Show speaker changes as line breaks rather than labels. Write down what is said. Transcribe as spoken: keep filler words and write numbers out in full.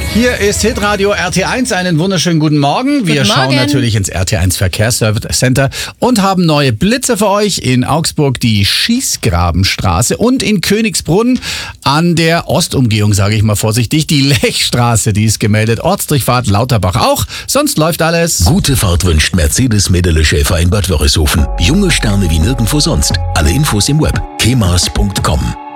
Hier ist Hitradio R T eins. Einen wunderschönen guten Morgen. Wir
Guten
schauen
Morgen.
natürlich ins R T eins Verkehrsservice Center und haben neue Blitze für euch. In Augsburg die Schießgrabenstraße und in Königsbrunn an der Ostumgehung, sage ich mal vorsichtig, die Lechstraße, die ist gemeldet. Ortsdurchfahrt Lauterbach auch. Sonst läuft alles.
Gute Fahrt wünscht Mercedes-Medele Schäfer in Bad Wörishofen. Junge Sterne wie nirgendwo sonst. Alle Infos im Web. kemas punkt com